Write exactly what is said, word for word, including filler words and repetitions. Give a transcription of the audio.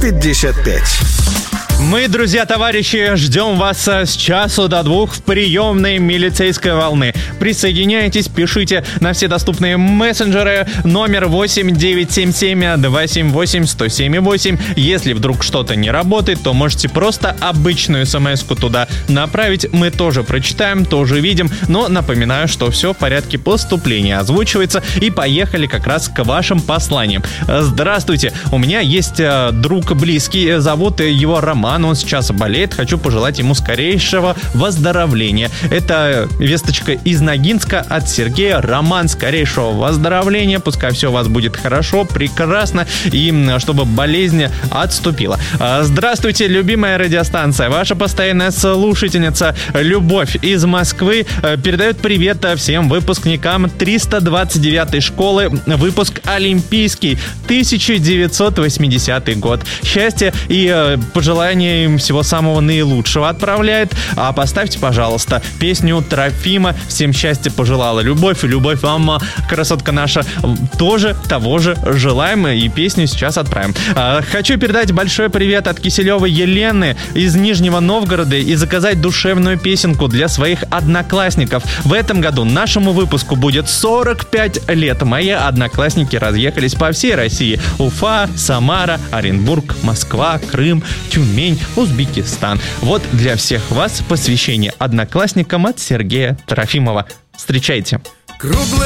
пятьдесят пять. Мы, друзья, товарищи, ждем вас с часу до двух в приемной милицейской волны. Присоединяйтесь, пишите на все доступные мессенджеры. Номер восемь девятьсот семьдесят семь двести семьдесят восемь сто семьдесят восемь. Если вдруг что-то не работает, то можете просто обычную смс-ку туда направить. Мы тоже прочитаем, тоже видим. Но напоминаю, что все в порядке поступления озвучивается. И поехали как раз к вашим посланиям. Здравствуйте, у меня есть друг близкий, зовут его Роман. Он сейчас болеет, хочу пожелать ему скорейшего выздоровления. Это весточка из Ногинска от Сергея. Роман, скорейшего выздоровления, пускай все у вас будет хорошо, прекрасно, и чтобы болезнь отступила. Здравствуйте, любимая радиостанция, ваша постоянная слушательница Любовь из Москвы передает привет всем выпускникам триста двадцать девятой школы, выпуск Олимпийский, тысяча девятьсот восьмидесятый год. Счастья и пожелания им всего самого наилучшего отправляет. А поставьте, пожалуйста, песню Трофима «Всем счастья пожелала Любовь». И Любовь вам, красотка наша, тоже того же желаем. И песню сейчас отправим. А, хочу передать большой привет от Киселевой Елены из Нижнего Новгорода и заказать душевную песенку для своих одноклассников. В этом году нашему выпуску будет сорок пять лет. Мои одноклассники разъехались по всей России. Уфа, Самара, Оренбург, Москва, Крым, Тюмень, Узбекистан. Вот для всех вас посвящение одноклассникам от Сергея Трофимова. Встречайте.